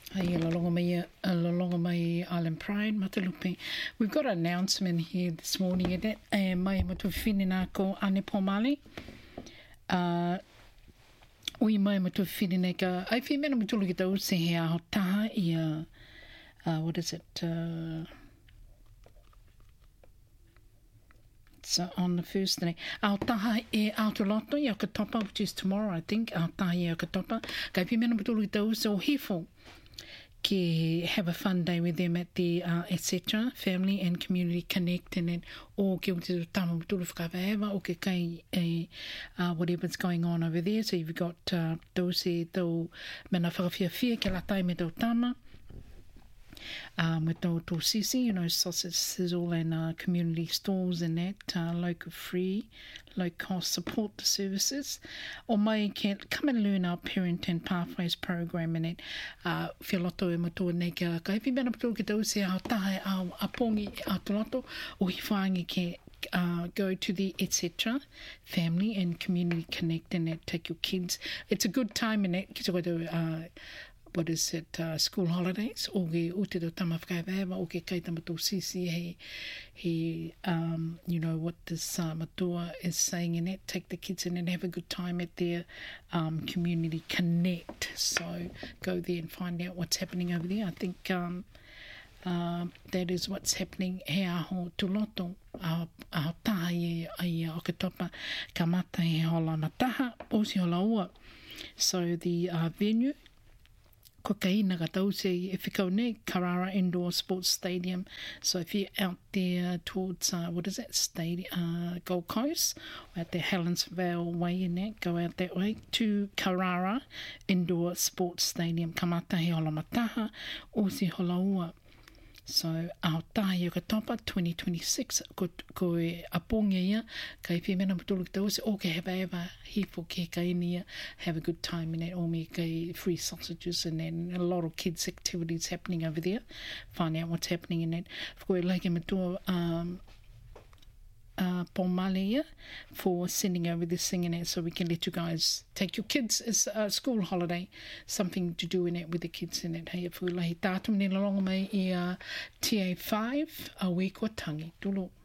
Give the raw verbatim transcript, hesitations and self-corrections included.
Hai lalonga mai, lalonga mai Island Pride, Matalupe. We've got an announcement here this morning, and that uh, mai matuwhine nā ko Ane Pomale. Uh, ui mai matuwhine nei ka, ai whi mena mutulu ki tau se he aho taha i a, uh, what is it, uh, it's uh, on the first day. Aho taha e Aotearoa i Okatopa, which is tomorrow, I think, aho taha i Okatopa. Kai whi mena mutulu ki tau se o hifo. Ki have a fun day with them at the uh, et cetera Family and Community Connect, and then o ke o te tama mutulu whakawhaewa o ke kai e uh, whatever's going on over there. So you've got uh, those e tau mena whakawhiawhia ke la tai me tau tama. Um, with tau tau sisi, you know, sausage sizzle and uh, community stores and that, uh, local free, low cost support the services. O mai can come and learn our Parent and Pathways program and it, uh, whia loto e matua nei ka kai pi mena patua ki tau se au tahe au apongi au te loto o hi whaangi ke Uh, go to the et cetera Family and Community Connect and that, take your kids. It's a good time in it. Ki te koe uh, what is it, uh, school holidays, o ke o te tama whakaiwaewa, o ke kai tamato sisi, he, he um, you know, what this uh, matua is saying in it, take the kids in and have a good time at their um, Community Connect. So go there and find out what's happening over there. I think um, uh, that is what's happening he aho tuloto, aho, aho taha i a Okatopa, ka mata he hola na taha, o si hola ua. So the uh, venue, ko kaina ka tau se e whikau nei, Carrara Indoor Sports Stadium. So if you're out there towards, uh, what is that, Stadium, uh, Gold Coast, or at the Helensvale way in that, go out that way to Carrara Indoor Sports Stadium. Kamata he hola mataha, o si hola ua. So, ao tahi o Okatopa twenty twenty-six, ko, ko e apongia ia, kai pia mena mutulu ki tau se, o ke hewa ewa hifo ke ka inia, have a good time in it, o me kai free sausages and then a lot of kids activities happening over there, find out what's happening in it. Whako e laike matua, um, uh, Pomale for sending over this thing in it so we can let you guys take your kids as a school holiday, something to do in it with the kids in it. Hei e whulahi tātum ni lalonga mai i uh, T A five a week o tangi. Tulu.